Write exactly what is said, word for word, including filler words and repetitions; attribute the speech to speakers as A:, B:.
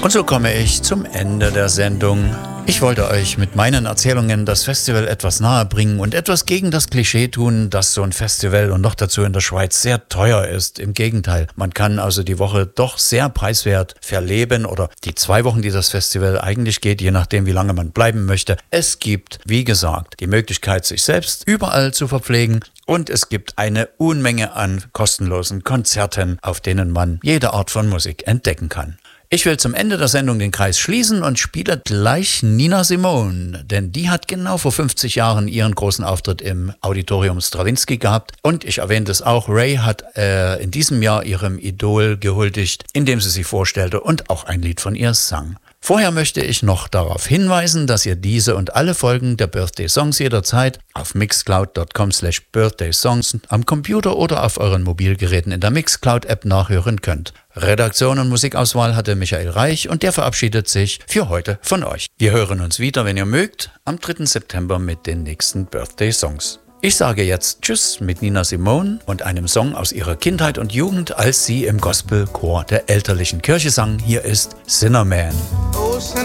A: Und so komme ich zum Ende der Sendung. Ich wollte euch mit meinen Erzählungen das Festival etwas nahe bringen und etwas gegen das Klischee tun, dass so ein Festival und noch dazu in der Schweiz sehr teuer ist. Im Gegenteil, man kann also die Woche doch sehr preiswert verleben oder die zwei Wochen, die das Festival eigentlich geht, je nachdem wie lange man bleiben möchte. Es gibt, wie gesagt, die Möglichkeit, sich selbst überall zu verpflegen und es gibt eine Unmenge an kostenlosen Konzerten, auf denen man jede Art von Musik entdecken kann. Ich will zum Ende der Sendung den Kreis schließen und spiele gleich Nina Simone, denn die hat genau vor fünfzig Jahren ihren großen Auftritt im Auditorium Stravinsky gehabt. Und ich erwähnte es auch, Ray hat äh, in diesem Jahr ihrem Idol gehuldigt, indem sie sie vorstellte und auch ein Lied von ihr sang. Vorher möchte ich noch darauf hinweisen, dass ihr diese und alle Folgen der Birthday Songs jederzeit auf mixcloud dot com slash birthday songs am Computer oder auf euren Mobilgeräten in der Mixcloud-App nachhören könnt. Redaktion und Musikauswahl hatte Michael Reich und der verabschiedet sich für heute von euch. Wir hören uns wieder, wenn ihr mögt, am dritten September mit den nächsten Birthday Songs. Ich sage jetzt Tschüss mit Nina Simone und einem Song aus ihrer Kindheit und Jugend, als sie im Gospelchor der elterlichen Kirche sang. Hier ist Sinner Man.